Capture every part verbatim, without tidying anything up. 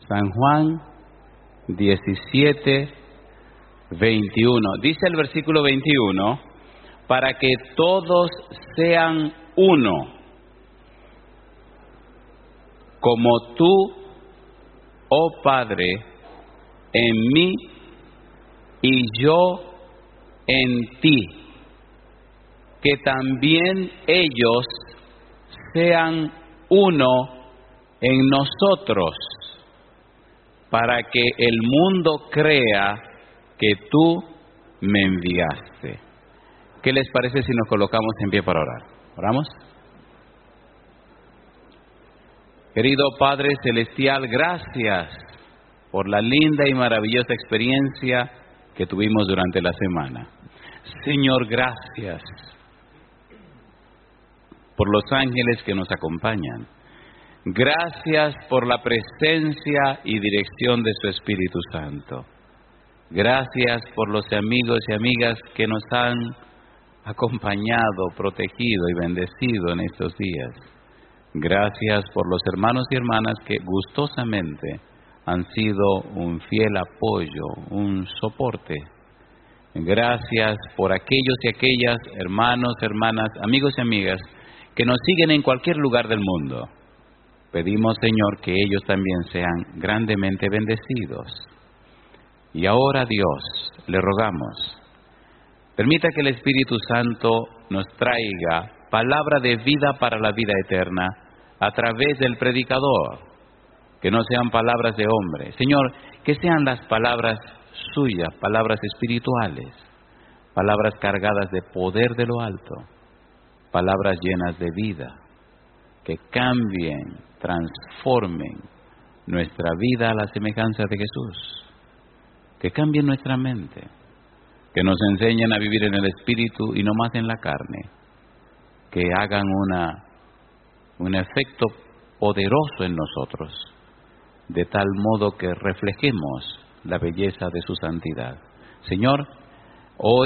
San Juan diecisiete, veintiuno. Dice el versículo veintiuno, para que todos sean uno, como tú, oh Padre, en mí y yo en ti, que también ellos sean uno en nosotros, para que el mundo crea que tú me enviaste. ¿Qué les parece si nos colocamos en pie para orar? ¿Oramos? Querido Padre Celestial, gracias por la linda y maravillosa experiencia que tuvimos durante la semana. Señor, gracias por los ángeles que nos acompañan. Gracias por la presencia y dirección de su Espíritu Santo. Gracias por los amigos y amigas que nos han acompañado, protegido y bendecido en estos días. Gracias por los hermanos y hermanas que gustosamente han sido un fiel apoyo, un soporte. Gracias por aquellos y aquellas hermanos, hermanas, amigos y amigas que nos siguen en cualquier lugar del mundo. Pedimos, Señor, que ellos también sean grandemente bendecidos. Y ahora, Dios, le rogamos, permita que el Espíritu Santo nos traiga palabra de vida para la vida eterna a través del predicador. Que no sean palabras de hombre. Señor, que sean las palabras suyas, palabras espirituales, palabras cargadas de poder de lo alto, palabras llenas de vida, que cambien, transformen nuestra vida a la semejanza de Jesús, que cambien nuestra mente, que nos enseñen a vivir en el Espíritu y no más en la carne, que hagan una, un efecto poderoso en nosotros, de tal modo que reflejemos la belleza de su santidad. Señor, hoy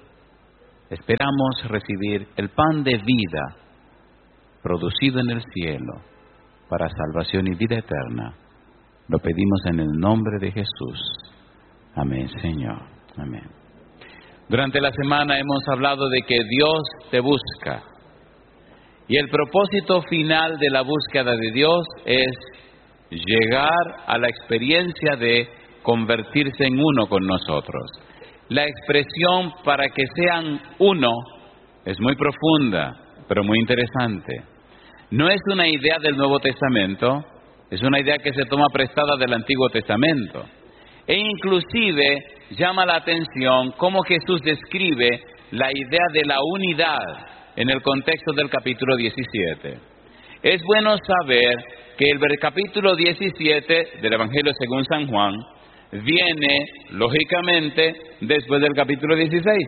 esperamos recibir el pan de vida producido en el cielo para salvación y vida eterna. Lo pedimos en el nombre de Jesús. Amén, Señor. Amén. Durante la semana hemos hablado de que Dios te busca. Y el propósito final de la búsqueda de Dios es llegar a la experiencia de convertirse en uno con nosotros. La expresión para que sean uno es muy profunda, pero muy interesante. No es una idea del Nuevo Testamento, es una idea que se toma prestada del Antiguo Testamento. E inclusive llama la atención cómo Jesús describe la idea de la unidad en el contexto del capítulo diecisiete. Es bueno saber que el capítulo diecisiete del Evangelio según San Juan viene, lógicamente, después del capítulo dieciséis.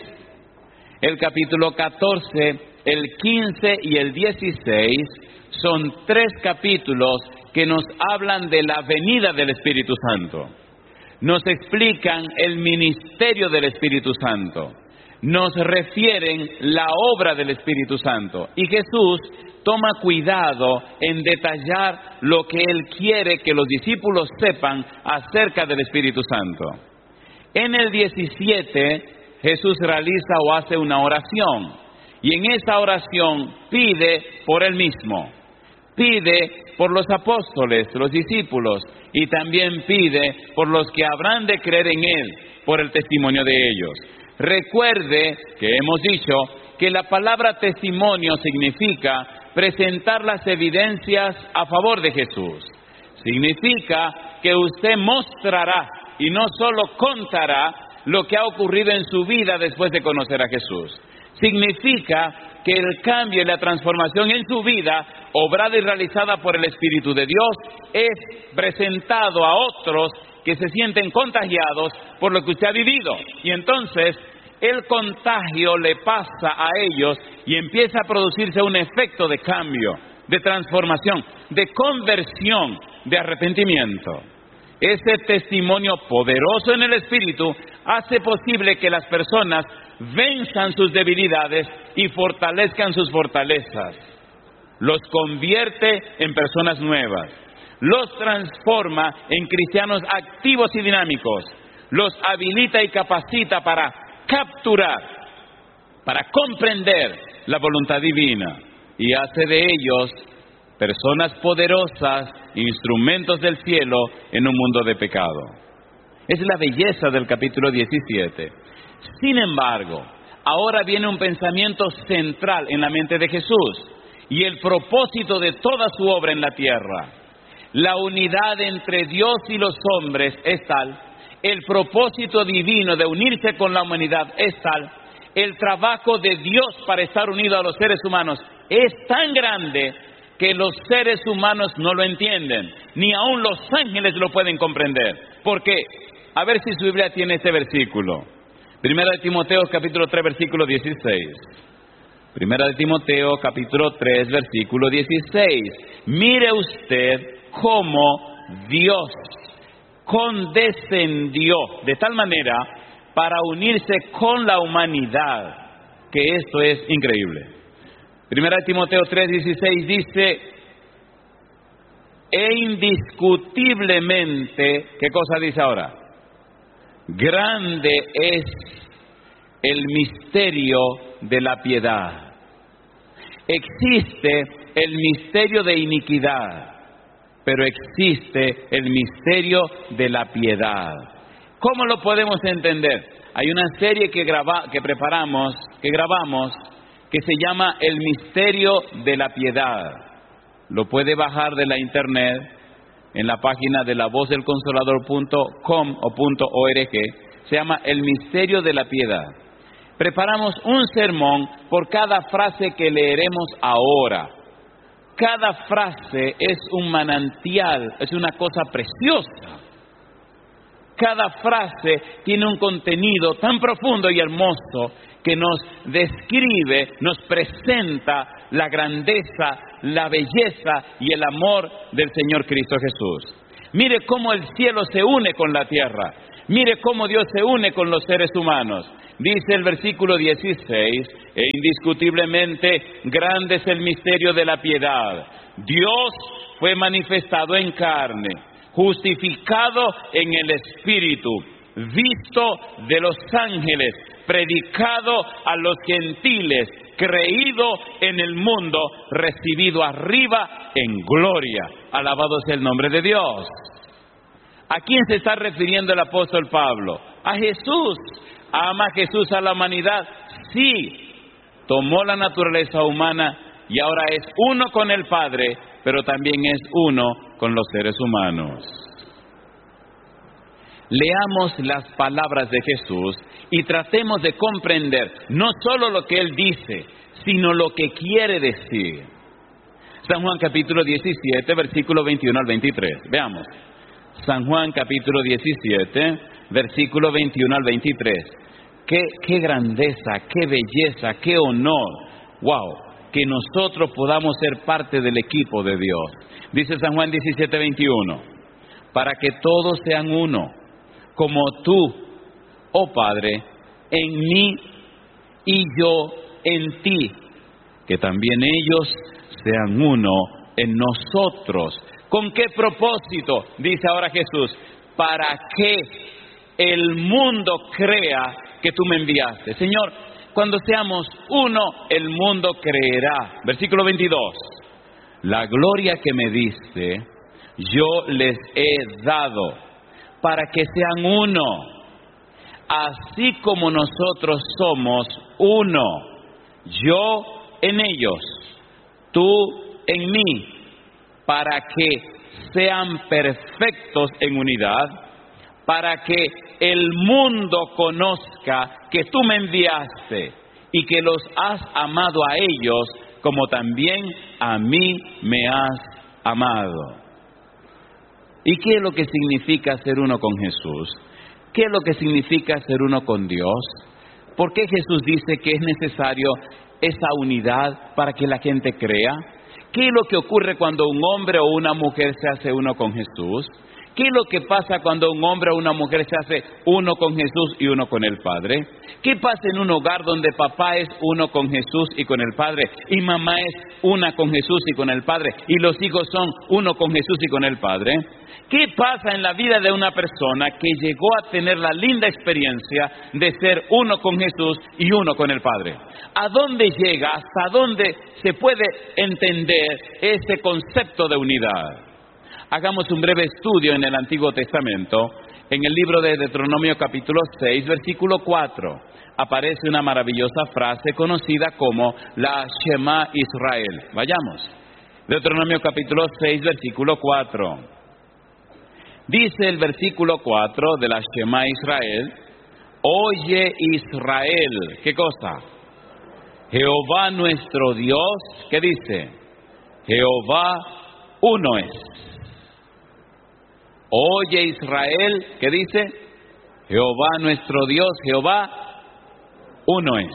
El capítulo catorce, el quince y el dieciséis son tres capítulos que nos hablan de la venida del Espíritu Santo. Nos explican el ministerio del Espíritu Santo. Nos refieren la obra del Espíritu Santo. Y Jesús toma cuidado en detallar lo que Él quiere que los discípulos sepan acerca del Espíritu Santo. En el diecisiete, Jesús realiza o hace una oración. Y en esa oración pide por Él mismo. Pide por los apóstoles, los discípulos, y también pide por los que habrán de creer en Él, por el testimonio de ellos. Recuerde que hemos dicho que la palabra testimonio significa presentar las evidencias a favor de Jesús. Significa que usted mostrará y no solo contará lo que ha ocurrido en su vida después de conocer a Jesús. Significa que el cambio y la transformación en su vida, obrada y realizada por el Espíritu de Dios, es presentado a otros que se sienten contagiados por lo que usted ha vivido. Y entonces el contagio le pasa a ellos y empieza a producirse un efecto de cambio, de transformación, de conversión, de arrepentimiento. Ese testimonio poderoso en el Espíritu hace posible que las personas venzan sus debilidades y fortalezcan sus fortalezas. Los convierte en personas nuevas. los transforma en cristianos activos y dinámicos, los habilita y capacita para capturar, para comprender la voluntad divina y hace de ellos personas poderosas, instrumentos del cielo en un mundo de pecado. Es la belleza del capítulo diecisiete. Sin embargo, ahora viene un pensamiento central en la mente de Jesús y el propósito de toda su obra en la tierra. La unidad entre Dios y los hombres es tal, el propósito divino de unirse con la humanidad es tal, el trabajo de Dios para estar unido a los seres humanos es tan grande que los seres humanos no lo entienden, ni aun los ángeles lo pueden comprender. ¿Por qué? A ver si su Biblia tiene este versículo. Primera de Timoteo, capítulo tres, versículo dieciséis. Primera de Timoteo, capítulo tres, versículo dieciséis. Mire usted cómo Dios condescendió de tal manera para unirse con la humanidad, que esto es increíble. Primera de Timoteo tres, dieciséis dice, e indiscutiblemente, ¿qué cosa dice ahora? Grande es el misterio de la piedad. Existe el misterio de iniquidad, pero existe el misterio de la piedad. ¿Cómo lo podemos entender? Hay una serie que graba, que preparamos, que grabamos, que se llama El misterio de la piedad. Lo puede bajar de la internet en la página de la voz del consolador punto com o .org. Se llama El misterio de la piedad. Preparamos un sermón por cada frase que leeremos ahora. Cada frase es un manantial, es una cosa preciosa. Cada frase tiene un contenido tan profundo y hermoso que nos describe, nos presenta la grandeza, la belleza y el amor del Señor Cristo Jesús. Mire cómo el cielo se une con la tierra. Mire cómo Dios se une con los seres humanos. Dice el versículo dieciséis, e indiscutiblemente grande es el misterio de la piedad. Dios fue manifestado en carne, justificado en el Espíritu, visto de los ángeles, predicado a los gentiles, creído en el mundo, recibido arriba en gloria. Alabado sea el nombre de Dios. ¿A quién se está refiriendo el apóstol Pablo? A Jesús. ¿Ama Jesús a la humanidad? Sí. Tomó la naturaleza humana y ahora es uno con el Padre, pero también es uno con los seres humanos. Leamos las palabras de Jesús y tratemos de comprender no solo lo que Él dice, sino lo que quiere decir. San Juan capítulo diecisiete, versículo veintiuno al veintitrés. Veamos. San Juan capítulo diecisiete, versículo veintiuno al veintitrés. Qué, qué grandeza, qué belleza, qué honor. Wow, que nosotros podamos ser parte del equipo de Dios. Dice San Juan diecisiete, veintiuno. Para que todos sean uno, como tú, oh Padre, en mí y yo en ti, que también ellos sean uno en nosotros. ¿Con qué propósito? Dice ahora Jesús, para que el mundo crea que tú me enviaste. Señor, cuando seamos uno, el mundo creerá. Versículo veintidós. La gloria que me diste, yo les he dado, para que sean uno, así como nosotros somos uno. Yo en ellos, tú en mí, para que sean perfectos en unidad, para que el mundo conozca que tú me enviaste y que los has amado a ellos como también a mí me has amado. ¿Y qué es lo que significa ser uno con Jesús? ¿Qué es lo que significa ser uno con Dios? ¿Por qué Jesús dice que es necesario esa unidad para que la gente crea? ¿Qué es lo que ocurre cuando un hombre o una mujer se hace uno con Jesús? ¿Qué es lo que pasa cuando un hombre o una mujer se hace uno con Jesús y uno con el Padre? ¿Qué pasa en un hogar donde papá es uno con Jesús y con el Padre, y mamá es una con Jesús y con el Padre, y los hijos son uno con Jesús y con el Padre? ¿Qué pasa en la vida de una persona que llegó a tener la linda experiencia de ser uno con Jesús y uno con el Padre? ¿A dónde llega? ¿Hasta dónde se puede entender ese concepto de unidad? Hagamos un breve estudio en el Antiguo Testamento. En el libro de Deuteronomio capítulo seis, versículo cuatro, aparece una maravillosa frase conocida como la Shema Israel. Vayamos. Deuteronomio capítulo seis, versículo cuatro. Dice el versículo cuatro de la Shema Israel: oye Israel, ¿qué cosa? Jehová nuestro Dios, ¿qué dice? Jehová uno es. Oye Israel, ¿qué dice? Jehová nuestro Dios, Jehová uno es.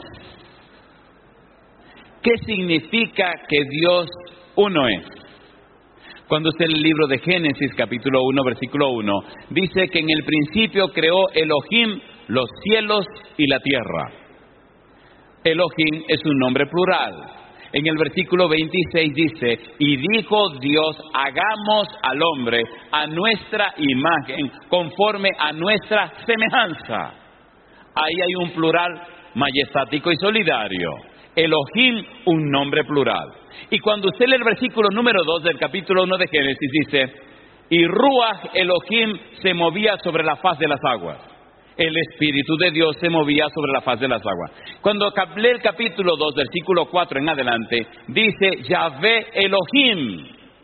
¿Qué significa que Dios uno es? Cuando usted lee el libro de Génesis, capítulo uno, versículo uno, dice que en el principio creó Elohim los cielos y la tierra. Elohim es un nombre plural. En el versículo veintiséis dice: y dijo Dios, hagamos al hombre a nuestra imagen, conforme a nuestra semejanza. Ahí hay un plural majestático y solidario. Elohim, un nombre plural. Y cuando usted lee el versículo número dos del capítulo uno de Génesis, dice: y Ruach Elohim se movía sobre la faz de las aguas. El Espíritu de Dios se movía sobre la faz de las aguas. Cuando lee el capítulo dos, versículo cuatro en adelante, dice Yahvé Elohim.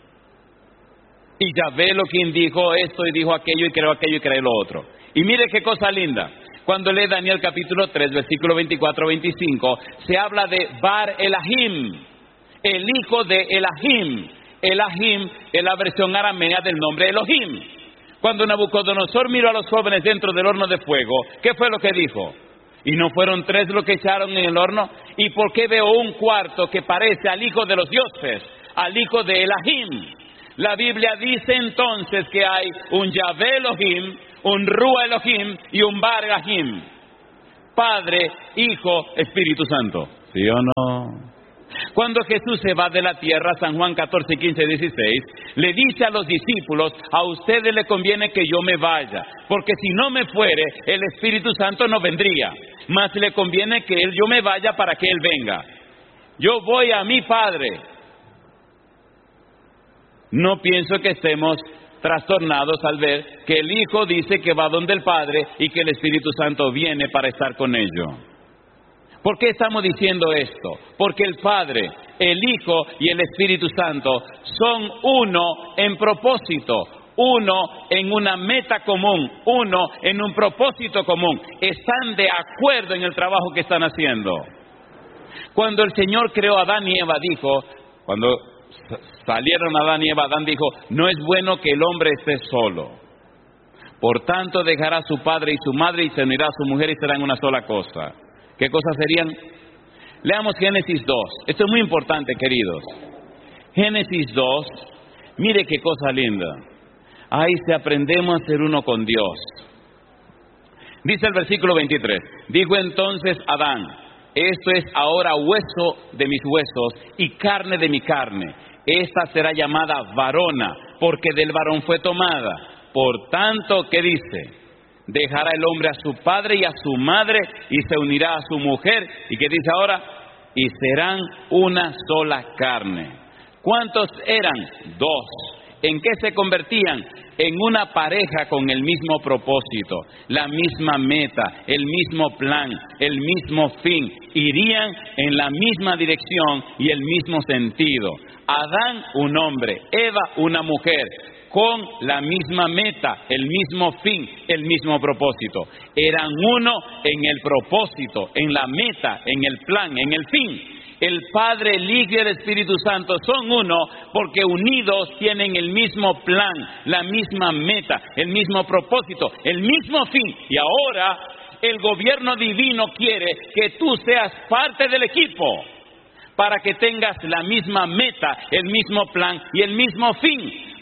Y Yahvé Elohim dijo esto y dijo aquello y creó aquello y creó lo otro. Y mire qué cosa linda. Cuando lee Daniel capítulo tres, versículo veinticuatro a veinticinco, se habla de Bar Elahim, el hijo de Elahim. Elahim es la versión aramea del nombre Elohim. Cuando Nabucodonosor miró a los jóvenes dentro del horno de fuego, ¿qué fue lo que dijo? ¿Y no fueron tres los que echaron en el horno? ¿Y por qué veo un cuarto que parece al hijo de los dioses, al hijo de Elahim? La Biblia dice entonces que hay un Yahvé Elohim, un Ruach Elohim y un Bar Elahim. Padre, Hijo, Espíritu Santo. ¿Sí o no? Cuando Jesús se va de la tierra, San Juan catorce, quince, dieciséis, le dice a los discípulos: a ustedes les conviene que yo me vaya, porque si no me fuere, el Espíritu Santo no vendría. Mas le conviene que él, yo me vaya para que él venga. Yo voy a mi Padre. No pienso que estemos trastornados al ver que el Hijo dice que va donde el Padre y que el Espíritu Santo viene para estar con ellos. ¿Por qué estamos diciendo esto? Porque el Padre, el Hijo y el Espíritu Santo son uno en propósito, uno en una meta común, uno en un propósito común. Están de acuerdo en el trabajo que están haciendo. Cuando el Señor creó a Adán y Eva, dijo, cuando salieron Adán y Eva, Adán dijo: no es bueno que el hombre esté solo. Por tanto dejará a su padre y su madre y se unirá a su mujer y serán una sola cosa. ¿Qué cosas serían? Leamos Génesis dos. Esto es muy importante, queridos. Génesis dos, mire qué cosa linda. Ahí se aprendemos a ser uno con Dios. Dice el versículo veintitrés: dijo entonces Adán: esto es ahora hueso de mis huesos y carne de mi carne. Esta será llamada varona, porque del varón fue tomada. Por tanto, ¿qué dice? Dejará el hombre a su padre y a su madre y se unirá a su mujer. ¿Y qué dice ahora? Y serán una sola carne. ¿Cuántos eran? Dos. ¿En qué se convertían? En una pareja con el mismo propósito, la misma meta, el mismo plan, el mismo fin. Irían en la misma dirección y el mismo sentido. Adán, un hombre; Eva, una mujer, con la misma meta, el mismo fin, el mismo propósito. Eran uno en el propósito, en la meta, en el plan, en el fin. El Padre, el Hijo y el Espíritu Santo son uno porque unidos tienen el mismo plan, la misma meta, el mismo propósito, el mismo fin. Y ahora el gobierno divino quiere que tú seas parte del equipo para que tengas la misma meta, el mismo plan y el mismo fin.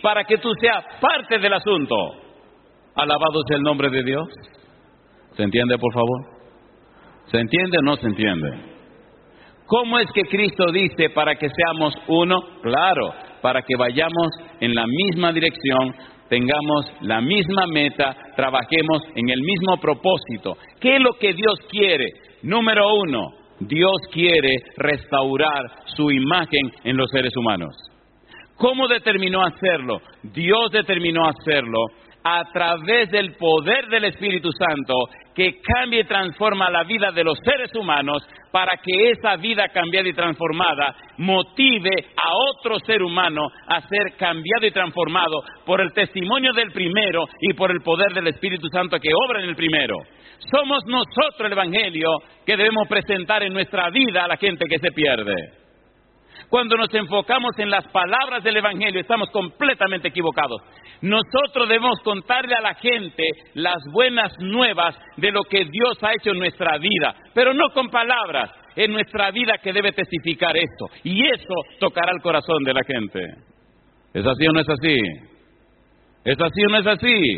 para que tú seas parte del asunto. Alabado sea el nombre de Dios. ¿Se entiende, por favor? ¿Se entiende o no se entiende? ¿Cómo es que Cristo dice para que seamos uno? Claro, para que vayamos en la misma dirección, tengamos la misma meta, trabajemos en el mismo propósito. ¿Qué es lo que Dios quiere? Número uno, Dios quiere restaurar su imagen en los seres humanos. ¿Cómo determinó hacerlo? Dios determinó hacerlo a través del poder del Espíritu Santo, que cambia y transforma la vida de los seres humanos, para que esa vida cambiada y transformada motive a otro ser humano a ser cambiado y transformado por el testimonio del primero y por el poder del Espíritu Santo que obra en el primero. Somos nosotros el Evangelio que debemos presentar en nuestra vida a la gente que se pierde. Cuando nos enfocamos en las palabras del Evangelio, estamos completamente equivocados. Nosotros debemos contarle a la gente las buenas nuevas de lo que Dios ha hecho en nuestra vida, pero no con palabras, en nuestra vida que debe testificar esto. Y eso tocará el corazón de la gente. ¿Es así o no es así? ¿Es así o no es así?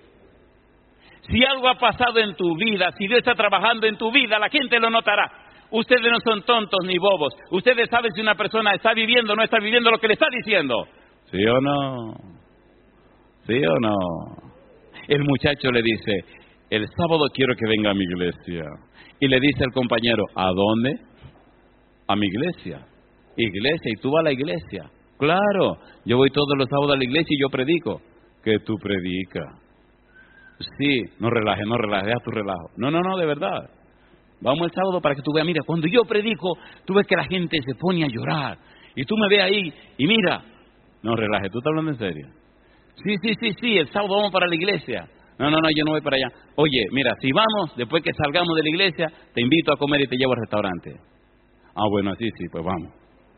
Si algo ha pasado en tu vida, si Dios está trabajando en tu vida, la gente lo notará. Ustedes no son tontos ni bobos. Ustedes saben si una persona está viviendo o no está viviendo lo que le está diciendo. ¿Sí o no? ¿Sí o no? El muchacho le dice, el sábado quiero que venga a mi iglesia. Y le dice el compañero, ¿a dónde? A mi iglesia. Iglesia, ¿y tú vas a la iglesia? Claro, yo voy todos los sábados a la iglesia y yo predico. ¿Qué tú predicas? Sí, no relajes, no relajes, deja tu relajo. No, no, no, de verdad. Vamos el sábado para que tú veas, mira, cuando yo predico, tú ves que la gente se pone a llorar. Y tú me ves ahí, y mira, no relajes, ¿tú estás hablando en serio? Sí, sí, sí, sí, el sábado vamos para la iglesia. No, no, no, yo no voy para allá. Oye, mira, si vamos, después que salgamos de la iglesia, te invito a comer y te llevo al restaurante. Ah, bueno, sí, sí, pues vamos.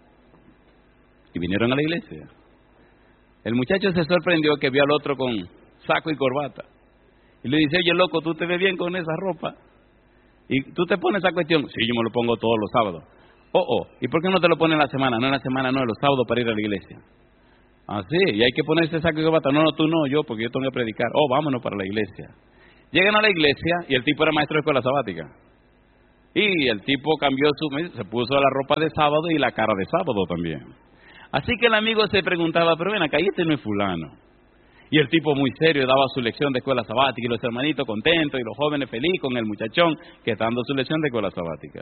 Y vinieron a la iglesia. El muchacho se sorprendió que vio al otro con saco y corbata. Y le dice, oye, loco, ¿tú te ves bien con esa ropa? ¿Y tú te pones esa cuestión? Sí, yo me lo pongo todos los sábados. Oh, oh, ¿y por qué no te lo pones en la semana? No en la semana, no, en los sábados para ir a la iglesia. Ah, sí, y hay que ponerse saco y corbata. No, no, tú no, yo, porque yo tengo que predicar. Oh, vámonos para la iglesia. Llegan a la iglesia y el tipo era maestro de escuela sabática. Y el tipo cambió su, se puso la ropa de sábado y la cara de sábado también. Así que el amigo se preguntaba, pero ven acá, ¿y este no es fulano? Y el tipo muy serio daba su lección de escuela sabática y los hermanitos contentos y los jóvenes felices con el muchachón que está dando su lección de escuela sabática.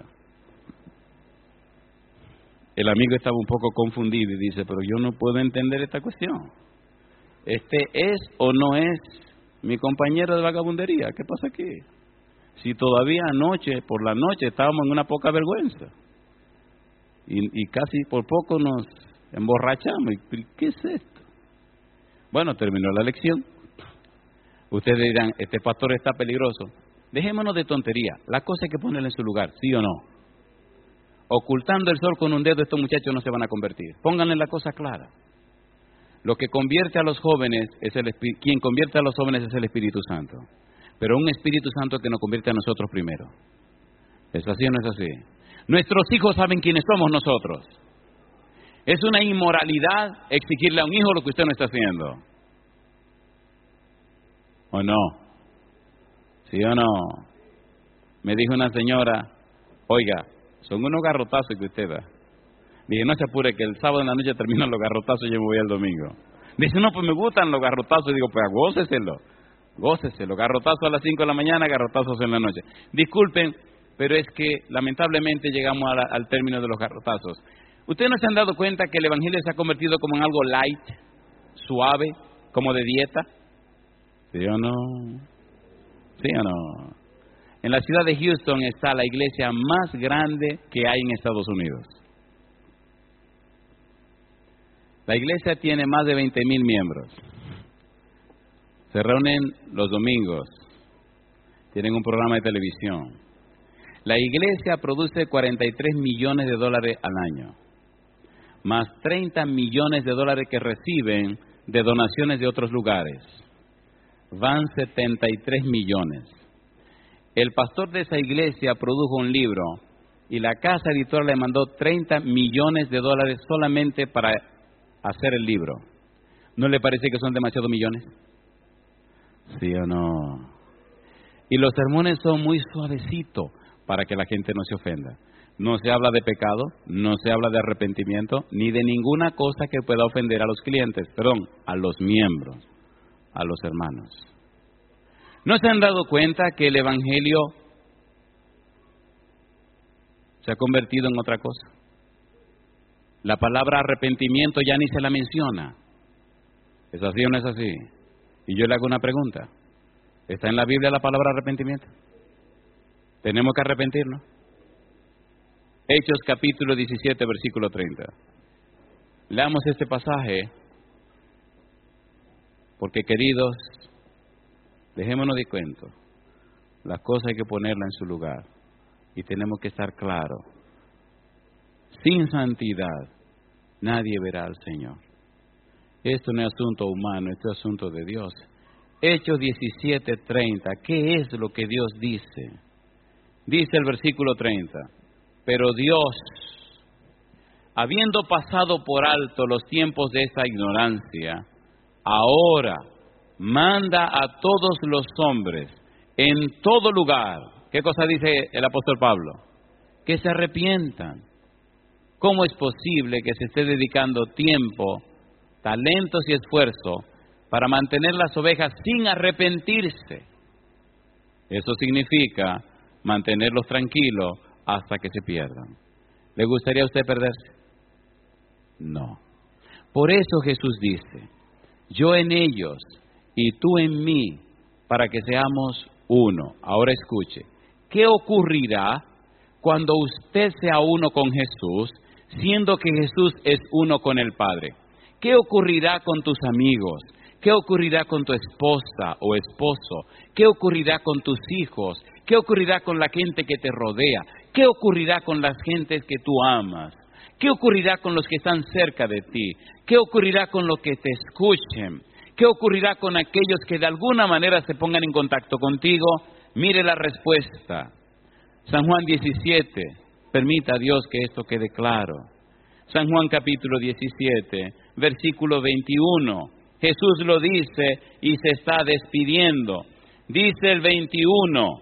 El amigo estaba un poco confundido y dice, pero yo no puedo entender esta cuestión. ¿Este es o no es mi compañero de vagabundería? ¿Qué pasa aquí? Si todavía anoche, por la noche, estábamos en una poca vergüenza. Y, y casi por poco nos emborrachamos. ¿Y qué es esto? Bueno, terminó la lección. Ustedes dirán, este pastor está peligroso. Dejémonos de tontería. La cosa hay que ponerla en su lugar, ¿sí o no? Ocultando el sol con un dedo, estos muchachos no se van a convertir. Pónganle la cosa clara. Lo que convierte a los jóvenes, es el quien convierte a los jóvenes es el Espíritu Santo. Pero un Espíritu Santo que nos convierte a nosotros primero. ¿Es así o no es así? Nuestros hijos saben quiénes somos nosotros. Es una inmoralidad exigirle a un hijo lo que usted no está haciendo. ¿O no? ¿Sí o no? Me dijo una señora, oiga, son unos garrotazos que usted da. Dije, no se apure, que el sábado en la noche terminan los garrotazos y yo me voy el domingo. Dice, no, pues me gustan los garrotazos. Y digo, pues góceselo, góceselo. Garrotazos a las cinco de la mañana, garrotazos en la noche. Disculpen, pero es que lamentablemente llegamos a la, al término de los garrotazos. ¿Ustedes no se han dado cuenta que el Evangelio se ha convertido como en algo light, suave, como de dieta? ¿Sí o no? ¿Sí o no? En la ciudad de Houston está la iglesia más grande que hay en Estados Unidos. La iglesia tiene más de veinte mil miembros. Se reúnen los domingos. Tienen un programa de televisión. La iglesia produce cuarenta y tres millones de dólares al año, más treinta millones de dólares que reciben de donaciones de otros lugares. Van setenta y tres millones. El pastor de esa iglesia produjo un libro y la casa editora le mandó treinta millones de dólares solamente para hacer el libro. ¿No le parece que son demasiados millones? ¿Sí o no? Y los sermones son muy suavecitos para que la gente no se ofenda. No se habla de pecado, no se habla de arrepentimiento, ni de ninguna cosa que pueda ofender a los clientes, perdón, a los miembros, a los hermanos. ¿No se han dado cuenta que el Evangelio se ha convertido en otra cosa? La palabra arrepentimiento ya ni se la menciona. ¿Es así o no es así? Y yo le hago una pregunta. ¿Está en la Biblia la palabra arrepentimiento? Tenemos que arrepentirnos. Hechos capítulo diecisiete, versículo treinta. Leamos este pasaje, porque queridos, dejémonos de cuento. Las cosas hay que ponerlas en su lugar y tenemos que estar claros. Sin santidad nadie verá al Señor. Esto no es asunto humano, esto es asunto de Dios. Hechos diecisiete, treinta. ¿Qué es lo que Dios dice? Dice el versículo treinta. Pero Dios, habiendo pasado por alto los tiempos de esta ignorancia, ahora manda a todos los hombres en todo lugar. ¿Qué cosa dice el apóstol Pablo? Que se arrepientan. ¿Cómo es posible que se esté dedicando tiempo, talentos y esfuerzo para mantener las ovejas sin arrepentirse? Eso significa mantenerlos tranquilos hasta que se pierdan. ¿Le gustaría a usted perderse? No. Por eso Jesús dice, yo en ellos y tú en mí, para que seamos uno. Ahora escuche, ¿qué ocurrirá cuando usted sea uno con Jesús, siendo que Jesús es uno con el Padre? ¿Qué ocurrirá con tus amigos? ¿Qué ocurrirá con tu esposa o esposo? ¿Qué ocurrirá con tus hijos? ¿Qué ocurrirá con la gente que te rodea? ¿Qué ocurrirá con las gentes que tú amas? ¿Qué ocurrirá con los que están cerca de ti? ¿Qué ocurrirá con los que te escuchen? ¿Qué ocurrirá con aquellos que de alguna manera se pongan en contacto contigo? Mire la respuesta. San Juan diecisiete. Permita a Dios que esto quede claro. San Juan capítulo diecisiete, versículo veintiuno. Jesús lo dice y se está despidiendo. Dice el veintiuno,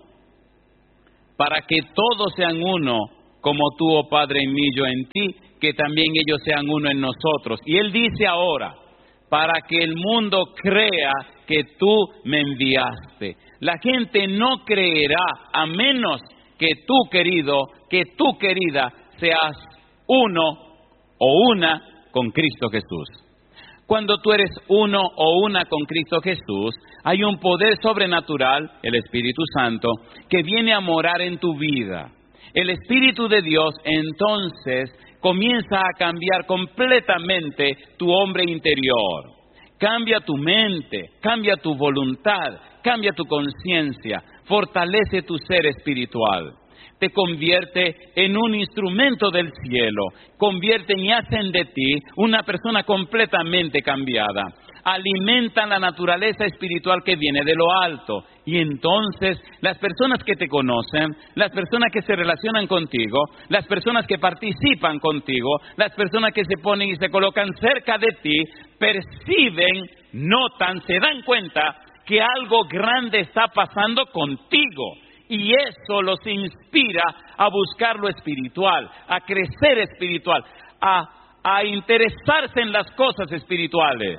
para que todos sean uno, como tú, oh Padre, en mí, yo en ti, que también ellos sean uno en nosotros. Y Él dice ahora, para que el mundo crea que tú me enviaste. La gente no creerá a menos que tú, querido, que tú, querida, seas uno o una con Cristo Jesús. Cuando tú eres uno o una con Cristo Jesús, hay un poder sobrenatural, el Espíritu Santo, que viene a morar en tu vida. El Espíritu de Dios entonces comienza a cambiar completamente tu hombre interior. Cambia tu mente, cambia tu voluntad, cambia tu conciencia, fortalece tu ser espiritual. Te convierte en un instrumento del cielo, convierten y hacen de ti una persona completamente cambiada. Alimentan la naturaleza espiritual que viene de lo alto. Y entonces las personas que te conocen, las personas que se relacionan contigo, las personas que participan contigo, las personas que se ponen y se colocan cerca de ti, perciben, notan, se dan cuenta que algo grande está pasando contigo. Y eso los inspira a buscar lo espiritual, a crecer espiritual, a, a interesarse en las cosas espirituales.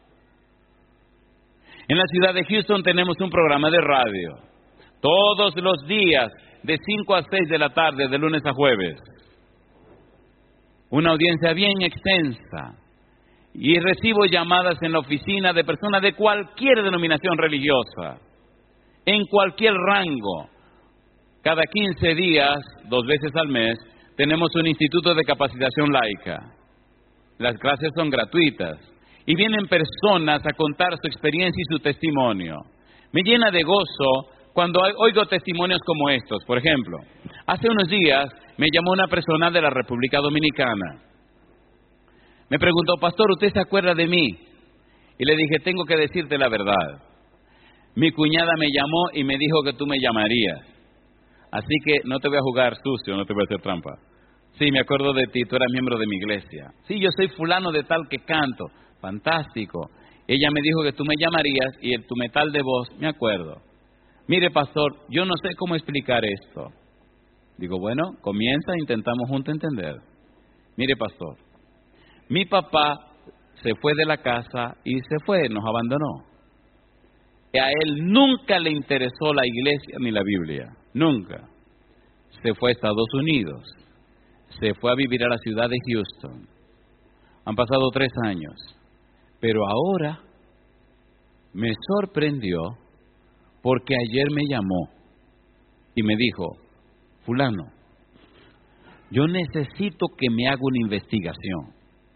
En la ciudad de Houston tenemos un programa de radio, todos los días de cinco a seis de la tarde, de lunes a jueves. Una audiencia bien extensa. Y recibo llamadas en la oficina de personas de cualquier denominación religiosa, en cualquier rango. Cada quince días, dos veces al mes, tenemos un instituto de capacitación laica. Las clases son gratuitas y vienen personas a contar su experiencia y su testimonio. Me llena de gozo cuando oigo testimonios como estos. Por ejemplo, hace unos días me llamó una persona de la República Dominicana. Me preguntó, pastor, ¿usted se acuerda de mí? Y le dije, tengo que decirte la verdad. Mi cuñada me llamó y me dijo que tú me llamarías. Así que no te voy a jugar sucio, no te voy a hacer trampa. Sí, me acuerdo de ti, tú eras miembro de mi iglesia. Sí, yo soy fulano de tal que canto. Fantástico. ella me dijo que tú me llamarías y el tu metal de voz, me acuerdo. Mire, pastor, yo no sé cómo explicar esto. Digo, bueno, comienza, intentamos juntos entender. Mire, pastor, mi papá se fue de la casa y se fue, nos abandonó. A él nunca le interesó la iglesia ni la Biblia, nunca. Se fue a Estados Unidos, se fue a vivir a la ciudad de Houston. Han pasado tres años, pero ahora me sorprendió porque ayer me llamó y me dijo, fulano, yo necesito que me haga una investigación.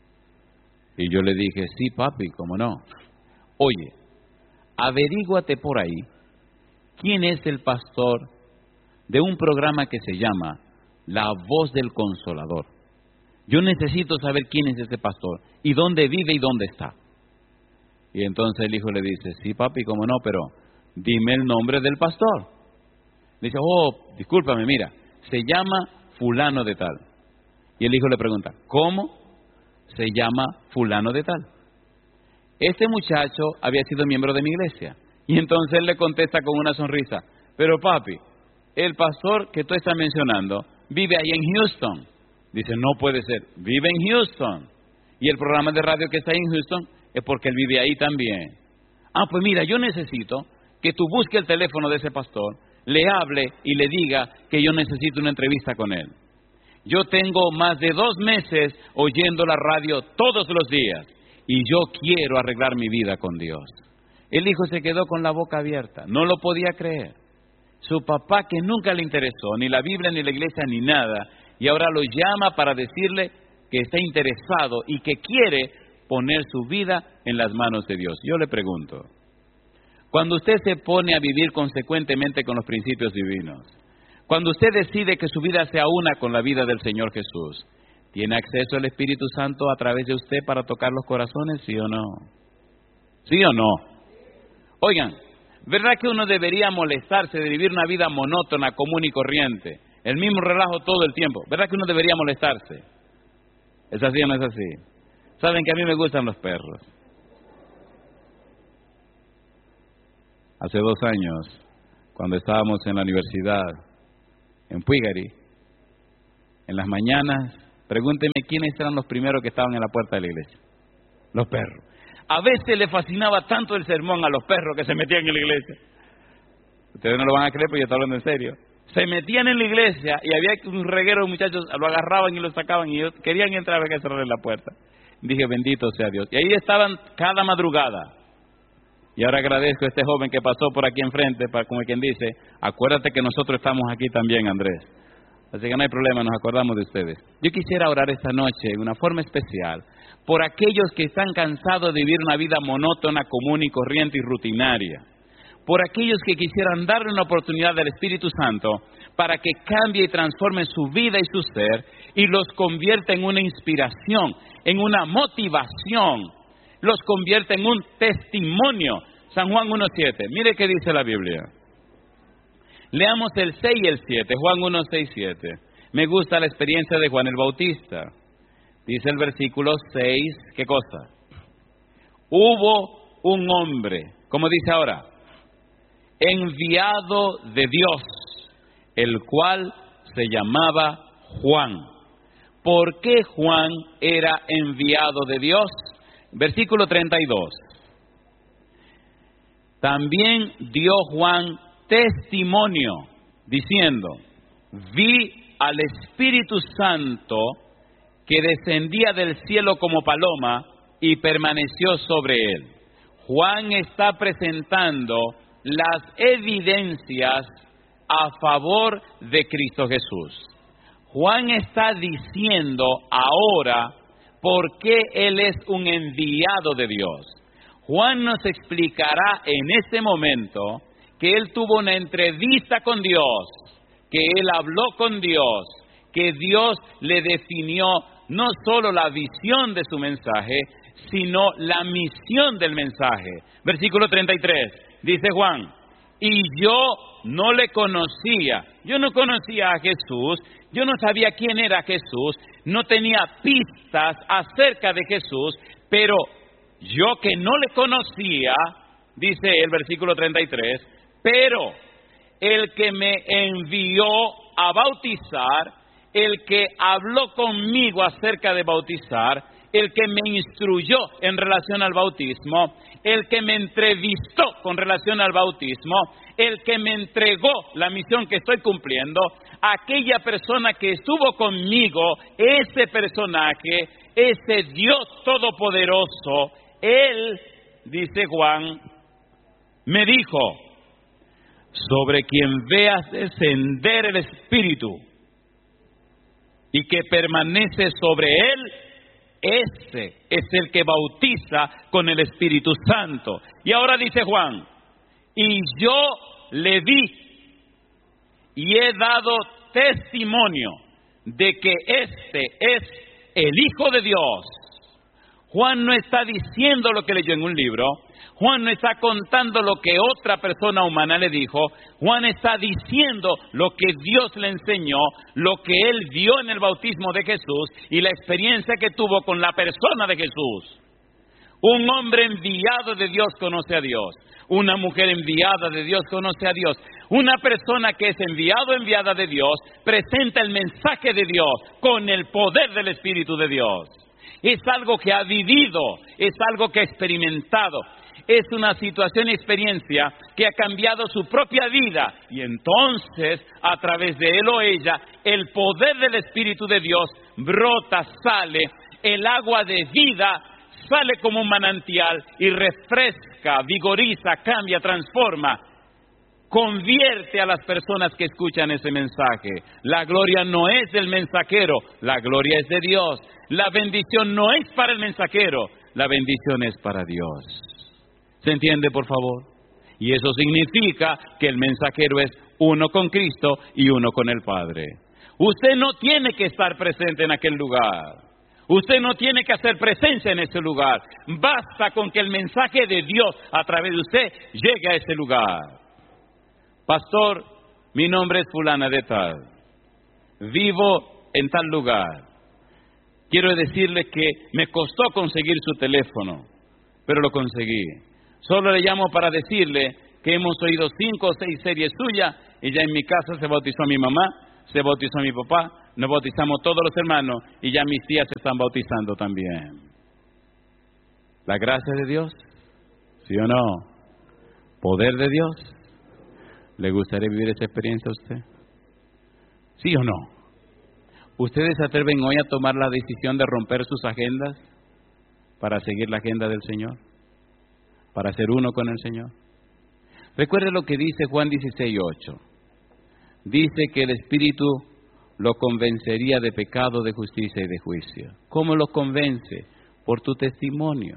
Y yo le dije, sí, papi, cómo no. Oye, averíguate por ahí quién es el pastor de un programa que se llama La Voz del Consolador. Yo necesito saber quién es ese pastor y dónde vive y dónde está. Y entonces el hijo le dice, sí, papi, cómo no, pero dime el nombre del pastor. Le dice, oh, discúlpame, mira, se llama fulano de tal. Y el hijo le pregunta, ¿cómo se llama fulano de tal? Este muchacho había sido miembro de mi iglesia. Y entonces él le contesta con una sonrisa, pero papi, el pastor que tú estás mencionando vive ahí en Houston. Dice, no puede ser, vive en Houston. Y el programa de radio que está ahí en Houston es porque él vive ahí también. Ah, pues mira, yo necesito que tú busques el teléfono de ese pastor, le hable y le diga que yo necesito una entrevista con él. Yo tengo más de dos meses oyendo la radio todos los días y yo quiero arreglar mi vida con Dios. El hijo se quedó con la boca abierta, no lo podía creer. Su papá, que nunca le interesó ni la Biblia ni la iglesia ni nada, y ahora lo llama para decirle que está interesado y que quiere poner su vida en las manos de Dios. Yo le pregunto, cuando usted se pone a vivir consecuentemente con los principios divinos, cuando usted decide que su vida sea una con la vida del Señor Jesús, ¿tiene acceso al Espíritu Santo a través de usted para tocar los corazones, sí o no? ¿Sí o no? Oigan, ¿verdad que uno debería molestarse de vivir una vida monótona, común y corriente? El mismo relajo todo el tiempo. ¿Verdad que uno debería molestarse? ¿Es así o no es así? Saben que a mí me gustan los perros. Hace dos años, cuando estábamos en la universidad, en Puigari, en las mañanas, pregúntenme quiénes eran los primeros que estaban en la puerta de la iglesia. Los perros. A veces le fascinaba tanto el sermón a los perros que se metían en la iglesia. Ustedes no lo van a creer, pero yo estoy hablando en serio. Se metían en la iglesia y había un reguero de muchachos, lo agarraban y lo sacaban y ellos querían entrar, había que cerrarle la puerta. Dije, bendito sea Dios. Y ahí estaban cada madrugada. Y ahora agradezco a este joven que pasó por aquí enfrente, para, como quien dice, acuérdate que nosotros estamos aquí también, Andrés. Así que no hay problema, nos acordamos de ustedes. Yo quisiera orar esta noche de una forma especial por aquellos que están cansados de vivir una vida monótona, común y corriente y rutinaria. Por aquellos que quisieran darle una oportunidad al Espíritu Santo para que cambie y transforme su vida y su ser y los convierta en una inspiración, en una motivación, los convierte en un testimonio. San Juan uno siete, mire qué dice la Biblia. Leamos el seis y el siete, Juan uno, seis, siete. Me gusta la experiencia de Juan el Bautista. Dice el versículo seis, ¿qué cosa? Hubo un hombre, ¿cómo dice ahora? Enviado de Dios, el cual se llamaba Juan. ¿Por qué Juan era enviado de Dios? Versículo treinta y dos. También dio Juan testimonio, diciendo, vi al Espíritu Santo que descendía del cielo como paloma y permaneció sobre él. Juan está presentando las evidencias a favor de Cristo Jesús. Juan está diciendo ahora por qué él es un enviado de Dios. Juan nos explicará en este momento que él tuvo una entrevista con Dios, que él habló con Dios, que Dios le definió no solo la visión de su mensaje, sino la misión del mensaje. Versículo treinta y tres, dice Juan, y yo no le conocía, yo no conocía a Jesús, yo no sabía quién era Jesús, no tenía pistas acerca de Jesús, pero yo que no le conocía, dice el versículo treinta y tres, pero el que me envió a bautizar, el que habló conmigo acerca de bautizar, el que me instruyó en relación al bautismo, el que me entrevistó con relación al bautismo, el que me entregó la misión que estoy cumpliendo, aquella persona que estuvo conmigo, ese personaje, ese Dios todopoderoso, Él, dice Juan, me dijo, sobre quien veas descender el Espíritu y que permanece sobre él, ese es el que bautiza con el Espíritu Santo. Y ahora dice Juan, y yo le di y he dado testimonio de que este es el Hijo de Dios. Juan no está diciendo lo que leyó en un libro, Juan no está contando lo que otra persona humana le dijo, Juan está diciendo lo que Dios le enseñó, lo que él vio en el bautismo de Jesús y la experiencia que tuvo con la persona de Jesús. Un hombre enviado de Dios conoce a Dios, una mujer enviada de Dios conoce a Dios, una persona que es enviado o enviada de Dios presenta el mensaje de Dios con el poder del Espíritu de Dios. Es algo que ha vivido, es algo que ha experimentado. Es una situación y experiencia que ha cambiado su propia vida. Y entonces, a través de él o ella, el poder del Espíritu de Dios brota, sale, el agua de vida sale como un manantial y refresca, vigoriza, cambia, transforma, convierte a las personas que escuchan ese mensaje. La gloria no es del mensajero, la gloria es de Dios. La bendición no es para el mensajero, la bendición es para Dios. ¿Se entiende, por favor? Y eso significa que el mensajero es uno con Cristo y uno con el Padre. Usted no tiene que estar presente en aquel lugar. Usted no tiene que hacer presencia en ese lugar. Basta con que el mensaje de Dios a través de usted llegue a ese lugar. Pastor, mi nombre es fulana de tal. Vivo en tal lugar. Quiero decirle que me costó conseguir su teléfono, pero lo conseguí. Solo le llamo para decirle que hemos oído cinco o seis series suyas y ya en mi casa se bautizó mi mamá, se bautizó mi papá, nos bautizamos todos los hermanos y ya mis tías se están bautizando también. ¿La gracia de Dios? ¿Sí o no? ¿Poder de Dios? ¿Le gustaría vivir esa experiencia a usted? ¿Sí o no? ¿Ustedes se atreven hoy a tomar la decisión de romper sus agendas para seguir la agenda del Señor? Para ser uno con el Señor. Recuerde lo que dice Juan dieciséis ocho. Dice que el Espíritu lo convencería de pecado, de justicia y de juicio. ¿Cómo lo convence? Por tu testimonio.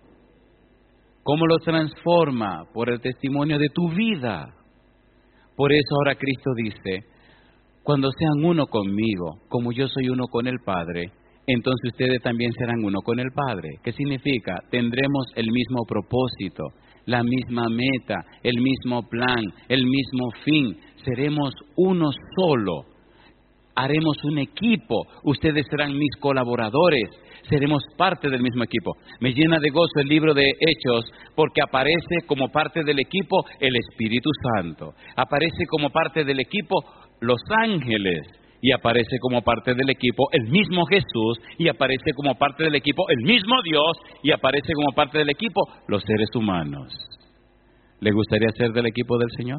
¿Cómo lo transforma? Por el testimonio de tu vida. Por eso ahora Cristo dice, cuando sean uno conmigo, como yo soy uno con el Padre, entonces ustedes también serán uno con el Padre. ¿Qué significa? Tendremos el mismo propósito, la misma meta, el mismo plan, el mismo fin. Seremos uno solo. Haremos un equipo. Ustedes serán mis colaboradores. Seremos parte del mismo equipo. Me llena de gozo el libro de Hechos porque aparece como parte del equipo el Espíritu Santo. Aparece como parte del equipo los ángeles. Y aparece como parte del equipo el mismo Jesús, y aparece como parte del equipo el mismo Dios, y aparece como parte del equipo los seres humanos. ¿Le gustaría ser del equipo del Señor?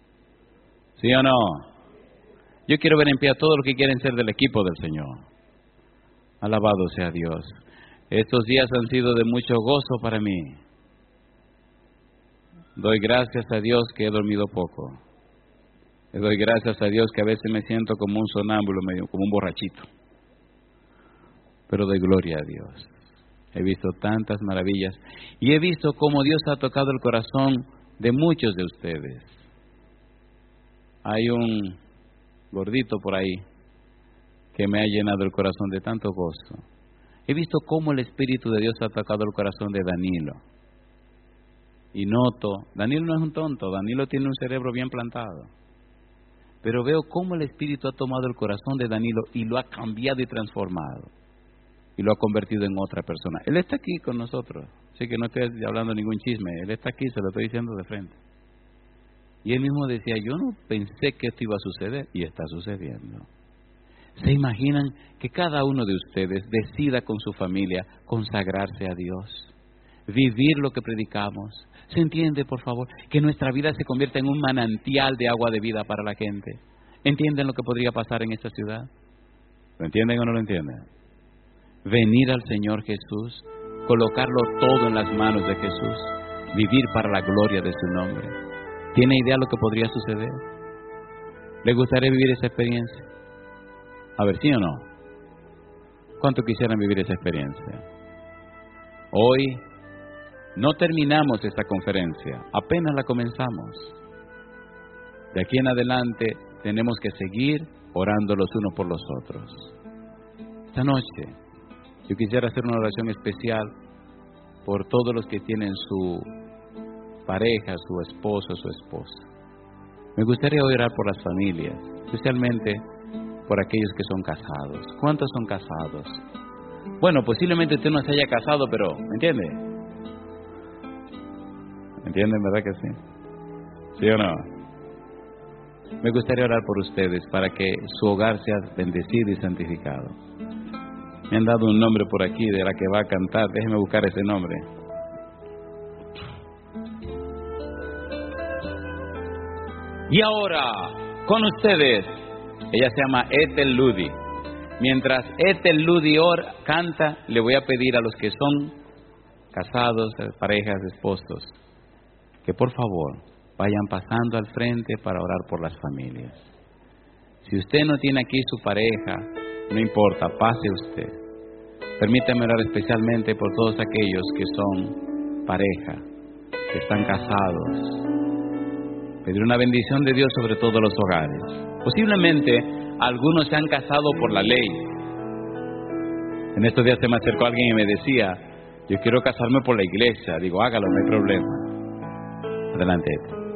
¿Sí o no? Yo quiero ver en pie a todos los que quieren ser del equipo del Señor. Alabado sea Dios. Estos días han sido de mucho gozo para mí. Doy gracias a Dios que he dormido poco. Le doy gracias a Dios que a veces me siento como un sonámbulo, medio como un borrachito. Pero doy gloria a Dios. He visto tantas maravillas y he visto cómo Dios ha tocado el corazón de muchos de ustedes. Hay un gordito por ahí que me ha llenado el corazón de tanto gozo. He visto cómo el Espíritu de Dios ha tocado el corazón de Danilo. Y noto, Danilo no es un tonto, Danilo tiene un cerebro bien plantado. Pero veo cómo el Espíritu ha tomado el corazón de Danilo y lo ha cambiado y transformado. y lo ha convertido en otra persona. Él está aquí con nosotros, así que no estoy hablando ningún chisme, Él está aquí, se lo estoy diciendo de frente. Y Él mismo decía, yo no pensé que esto iba a suceder, y está sucediendo. ¿Se imaginan que cada uno de ustedes decida con su familia consagrarse a Dios? Vivir lo que predicamos. ¿Se entiende, por favor? Que nuestra vida se convierta en un manantial de agua de vida para la gente. ¿Entienden lo que podría pasar en esta ciudad? ¿Lo entienden o no lo entienden? Venir al Señor Jesús, colocarlo todo en las manos de Jesús, vivir para la gloria de su nombre. ¿Tiene idea de lo que podría suceder? ¿Le gustaría vivir esa experiencia? A ver, ¿sí o no? ¿Cuánto quisieran vivir esa experiencia? Hoy no terminamos esta conferencia, apenas la comenzamos. De aquí en adelante tenemos que seguir orando los unos por los otros. Esta noche yo quisiera hacer una oración especial por todos los que tienen su pareja, su esposo, su esposa. Me gustaría orar por las familias, especialmente por aquellos que son casados. ¿Cuántos son casados? Bueno, posiblemente usted no se haya casado, pero ¿me entiende? ¿Me entienden, verdad que sí? ¿Sí o no? Me gustaría orar por ustedes para que su hogar sea bendecido y santificado. Me han dado un nombre por aquí de la que va a cantar. Déjenme buscar ese nombre. Y ahora, con ustedes, ella se llama Ethel Ludi. Mientras Ethel Ludi ora, canta, le voy a pedir a los que son casados, parejas, esposos, que por favor vayan pasando al frente para orar por las familias. Si usted no tiene aquí su pareja, no importa, pase usted. Permítame orar especialmente por todos aquellos que son pareja, que están casados. Pedir una bendición de Dios sobre todos los hogares. Posiblemente algunos se han casado por la ley. En estos días se me acercó alguien y me decía, yo quiero casarme por la iglesia. Digo, hágalo, no hay problema. Adelante.